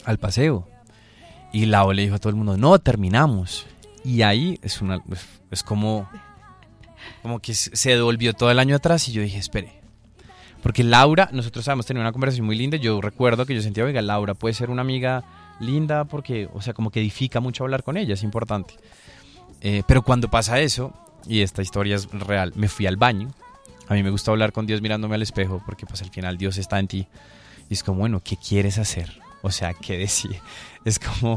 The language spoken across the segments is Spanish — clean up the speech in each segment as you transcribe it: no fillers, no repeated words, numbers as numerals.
al paseo. Y Lau le dijo a todo el mundo, no, terminamos. Y ahí es como que se devolvió todo el año atrás y yo dije, espere. Porque Laura, nosotros habíamos tenido una conversación muy linda. Yo recuerdo que yo sentía, oiga, Laura puede ser una amiga linda porque, o sea, como que edifica mucho hablar con ella, es importante. Pero cuando pasa eso, y esta historia es real, me fui al baño. A mí me gusta hablar con Dios mirándome al espejo porque pues al final Dios está en ti. Y es como, bueno, ¿qué quieres hacer? O sea, ¿qué decir? Es como,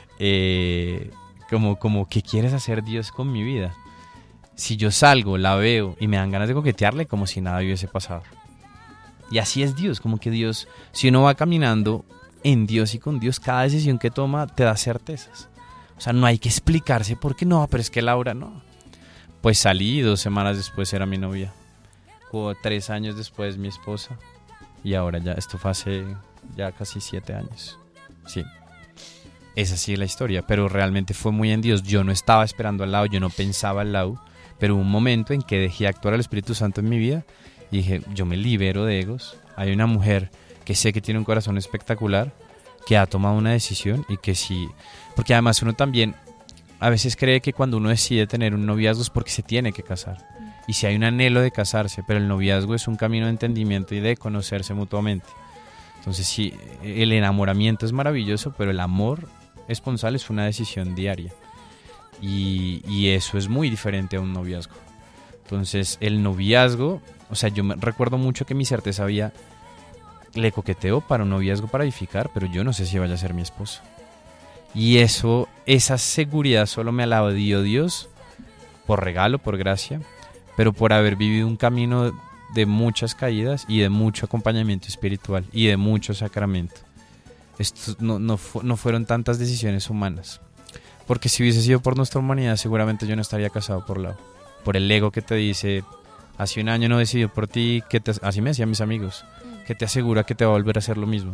¿qué quieres hacer Dios con mi vida? Si yo salgo, la veo y me dan ganas de coquetearle como si nada hubiese pasado. Y así es Dios, como que Dios, si uno va caminando en Dios y con Dios, cada decisión que toma te da certezas. O sea, no hay que explicarse por qué no, pero es que Laura no. Pues salí y 2 semanas después era mi novia. O 3 años después mi esposa. Y ahora ya, esto fue hace ya casi 7 años. Sí, esa sí es la historia, pero realmente fue muy en Dios. Yo no estaba esperando al lado, yo no pensaba al lado, pero hubo un momento en que dejé actuar al Espíritu Santo en mi vida y dije, yo me libero de egos. Hay una mujer que sé que tiene un corazón espectacular, que ha tomado una decisión y que sí, porque además uno también a veces cree que cuando uno decide tener un noviazgo es porque se tiene que casar. Y si hay un anhelo de casarse, pero el noviazgo es un camino de entendimiento y de conocerse mutuamente. Entonces sí, el enamoramiento es maravilloso, pero el amor esponsal es una decisión diaria. Y eso es muy diferente a un noviazgo. Entonces el noviazgo, o sea, recuerdo mucho que mi certeza había, le coqueteo para un noviazgo para edificar, pero yo no sé si vaya a ser mi esposo. Y esa seguridad solo me la dio Dios por regalo, por gracia, pero por haber vivido un camino de muchas caídas y de mucho acompañamiento espiritual y de mucho sacramento. Esto no fueron tantas decisiones humanas, porque si hubiese sido por nuestra humanidad seguramente yo no estaría casado por el ego que te dice, hace un año no decidió por ti, así me decían mis amigos, que te asegura que te va a volver a hacer lo mismo.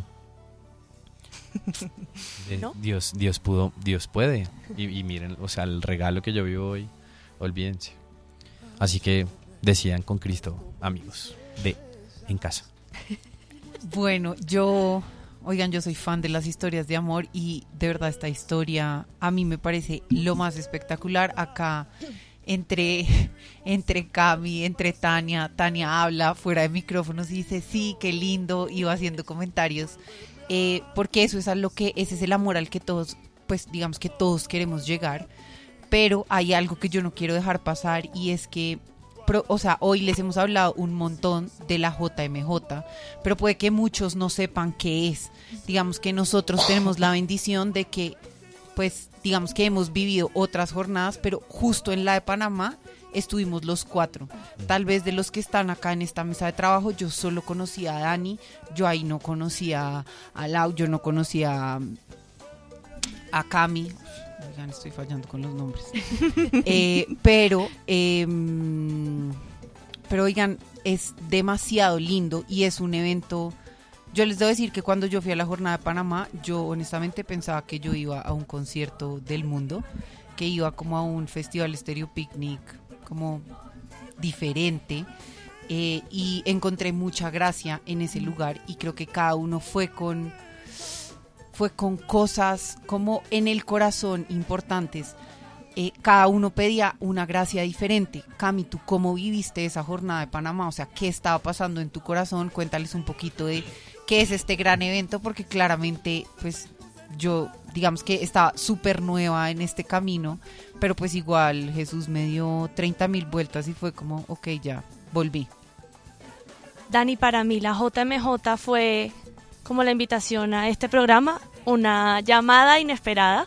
¿No? Dios puede y miren, o sea, el regalo que yo vivo hoy, olvídense. Así que decidan con Cristo, amigos, en casa. Bueno, yo soy fan de las historias de amor y de verdad esta historia a mí me parece lo más espectacular. Acá entre Cami, entre Tania habla fuera de micrófonos y dice sí, qué lindo, y va haciendo comentarios, porque ese es el amor al que todos, pues digamos que todos queremos llegar. Pero hay algo que yo no quiero dejar pasar y es que, hoy les hemos hablado un montón de la JMJ, pero puede que muchos no sepan qué es. Digamos que nosotros tenemos la bendición de que, pues, digamos que hemos vivido otras jornadas, pero justo en la de Panamá estuvimos los 4. Tal vez de los que están acá en esta mesa de trabajo, yo solo conocía a Dani, yo ahí no conocía a Lau, yo no conocía a Cami. Oigan, estoy fallando con los nombres. Pero oigan, es demasiado lindo y es un evento. Yo les debo decir que cuando yo fui a la jornada de Panamá, yo honestamente pensaba que yo iba a un concierto del mundo, que iba como a un festival Stereo Picnic, como diferente, y encontré mucha gracia en ese lugar y creo que cada uno fue con cosas como en el corazón importantes. Cada uno pedía una gracia diferente. Cami, ¿tú cómo viviste esa jornada de Panamá? O sea, ¿qué estaba pasando en tu corazón? Cuéntales un poquito de qué es este gran evento, porque claramente, pues, yo, digamos que estaba súper nueva en este camino, pero pues igual Jesús me dio 30,000 vueltas y fue como, ok, ya, volví. Dani, para mí la JMJ fue como la invitación a este programa, una llamada inesperada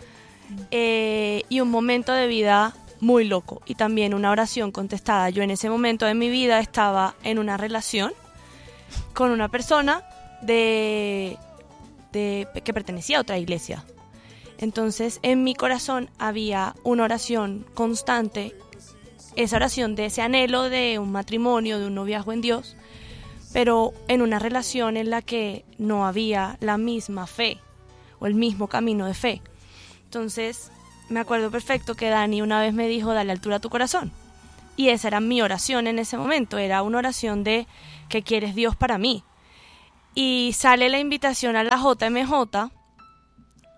y un momento de vida muy loco y también una oración contestada. Yo en ese momento de mi vida estaba en una relación con una persona que pertenecía a otra iglesia. Entonces en mi corazón había una oración constante, esa oración de ese anhelo de un matrimonio, de un noviazgo en Dios, pero en una relación en la que no había la misma fe o el mismo camino de fe. Entonces me acuerdo perfecto que Dani una vez me dijo, dale altura a tu corazón, y esa era mi oración en ese momento, era una oración de ¿qué quieres Dios para mí? Y sale la invitación a la JMJ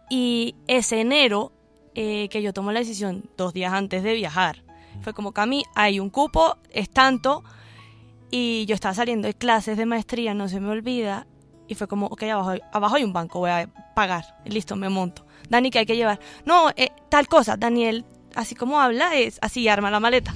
Y ese enero que yo tomo la decisión 2 días antes de viajar, fue como, Cami, hay un cupo, es tanto, y yo estaba saliendo de clases de maestría, no se me olvida, y fue como, ok, abajo hay un banco, voy a pagar, y listo, me monto. Dani, ¿qué hay que llevar? No, tal cosa. Daniel, así como habla, es así, arma la maleta.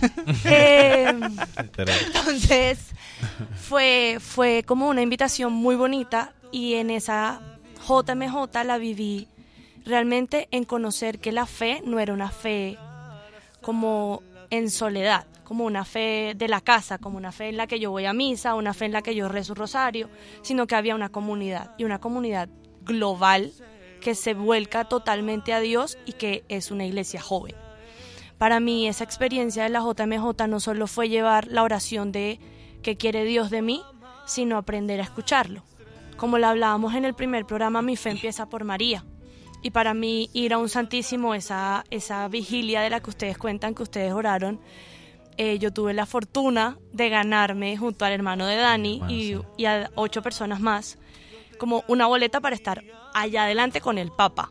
Entonces, fue como una invitación muy bonita, y en esa JMJ la viví realmente en conocer que la fe no era una fe como en soledad, como una fe de la casa, como una fe en la que yo voy a misa, una fe en la que yo rezo rosario, sino que había una comunidad, y una comunidad global que se vuelca totalmente a Dios y que es una iglesia joven. Para mí esa experiencia de la JMJ no solo fue llevar la oración de ¿qué quiere Dios de mí?, sino aprender a escucharlo. Como lo hablábamos en el primer programa, mi fe empieza por María. Y para mí ir a un Santísimo, esa vigilia de la que ustedes cuentan, que ustedes oraron, yo tuve la fortuna de ganarme junto al hermano de Dani y a 8 personas más, como una boleta para estar allá adelante con el Papa.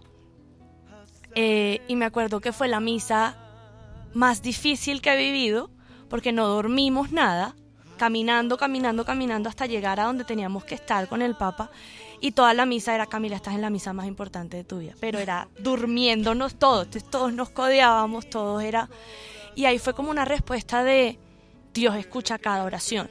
Y me acuerdo que fue la misa más difícil que he vivido, porque no dormimos nada, caminando hasta llegar a donde teníamos que estar con el Papa. Y toda la misa era, Camila, estás en la misa más importante de tu vida. Pero era durmiéndonos todos, entonces todos nos codeábamos, todos era... Y ahí fue como una respuesta de Dios escucha cada oración.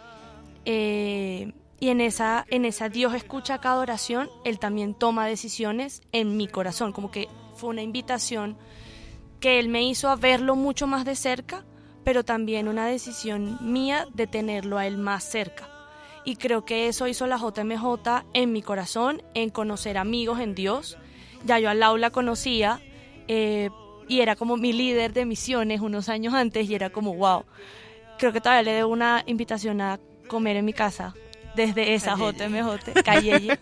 Y en esa Dios escucha cada oración, Él también toma decisiones en mi corazón. Como que fue una invitación que Él me hizo a verlo mucho más de cerca, pero también una decisión mía de tenerlo a Él más cerca. Y creo que eso hizo la JMJ en mi corazón, en conocer amigos en Dios. Ya yo a Lau la conocía y era como mi líder de misiones unos años antes, y era como, wow, creo que todavía le debo una invitación a comer en mi casa desde esa JMJ, Cayeye.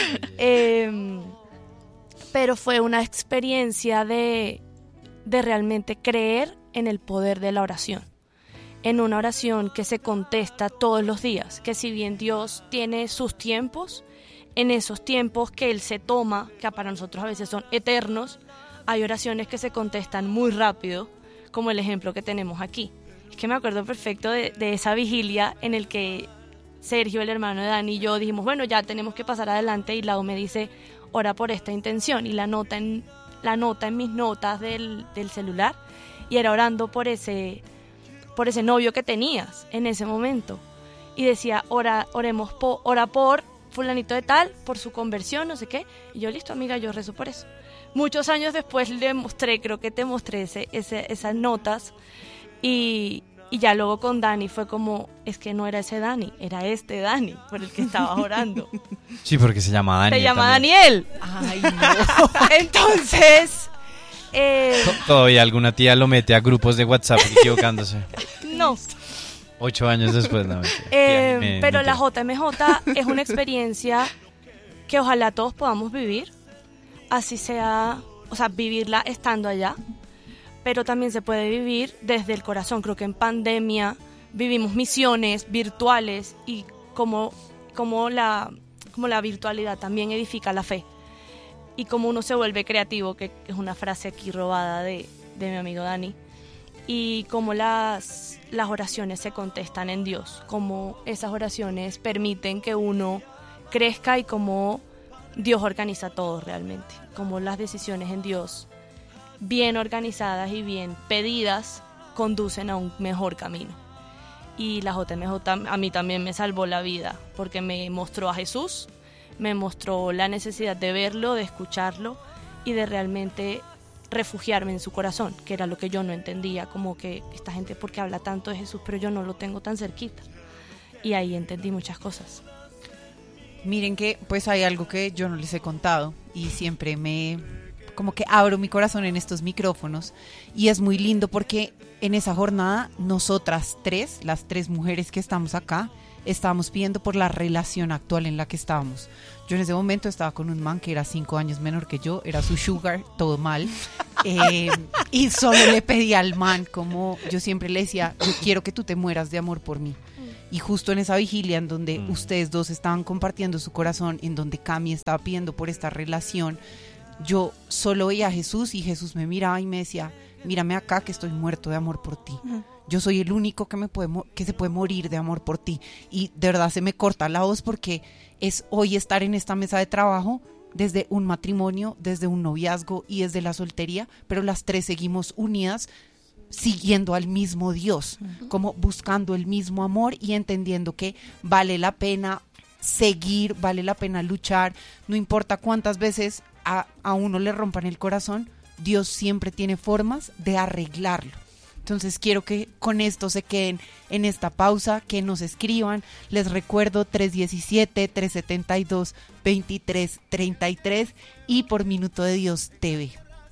Pero fue una experiencia de realmente creer en el poder de la oración. En una oración que se contesta todos los días, que si bien Dios tiene sus tiempos, en esos tiempos que Él se toma, que para nosotros a veces son eternos, hay oraciones que se contestan muy rápido, como el ejemplo que tenemos aquí. Es que me acuerdo perfecto de esa vigilia en el que Sergio, el hermano de Dani, y yo dijimos, bueno, ya tenemos que pasar adelante, y Lau me dice, ora por esta intención, y la nota en mis notas del celular, y era orando por ese novio que tenías en ese momento, y decía, ora por fulanito de tal, por su conversión, no sé qué, y yo, listo, amiga, yo rezo por eso. Muchos años después creo que te mostré esas notas, y ya luego con Dani fue como, es que no era ese Dani, era este Dani por el que estabas orando. Sí, porque se llama Daniel. Se llama también. Daniel. Ay, no. Entonces... Todavía alguna tía lo mete a grupos de WhatsApp equivocándose. No. 8 años después, no. Pero la JMJ es una experiencia que ojalá todos podamos vivir, así sea, o sea, vivirla estando allá, pero también se puede vivir desde el corazón. Creo que en pandemia vivimos misiones virtuales, y como la virtualidad también edifica la fe, y como uno se vuelve creativo, que es una frase aquí robada de mi amigo Dani, y como las oraciones se contestan en Dios, como esas oraciones permiten que uno crezca, y como Dios organiza todo realmente, como las decisiones en Dios bien organizadas y bien pedidas conducen a un mejor camino. Y la JMJ a mí también me salvó la vida, porque me mostró a Jesús, me mostró la necesidad de verlo, de escucharlo y de realmente refugiarme en su corazón, que era lo que yo no entendía, como que esta gente, ¿por qué habla tanto de Jesús? Pero yo no lo tengo tan cerquita. Y ahí entendí muchas cosas. Miren que pues hay algo que yo no les he contado, y siempre como que abro mi corazón en estos micrófonos, y es muy lindo porque en esa jornada nosotras las tres mujeres que estamos acá, estábamos pidiendo por la relación actual en la que estábamos. Yo en ese momento estaba con un man que era 5 años menor que yo, era su sugar, todo mal, y solo le pedí al man, como yo siempre le decía, yo quiero que tú te mueras de amor por mí. Y justo en esa vigilia en donde ustedes dos estaban compartiendo su corazón, en donde Cami estaba pidiendo por esta relación, yo solo veía a Jesús y Jesús me miraba y me decía, mírame acá que estoy muerto de amor por ti. Yo soy el único que se puede morir de amor por ti. Y de verdad se me corta la voz porque es hoy estar en esta mesa de trabajo desde un matrimonio, desde un noviazgo y desde la soltería, pero las tres seguimos unidas siguiendo al mismo Dios, como buscando el mismo amor y entendiendo que vale la pena seguir, vale la pena luchar, no importa cuántas veces a uno le rompan el corazón, Dios siempre tiene formas de arreglarlo. Entonces quiero que con esto se queden en esta pausa, que nos escriban. Les recuerdo 317-372-2333 y por Minuto de Dios TV.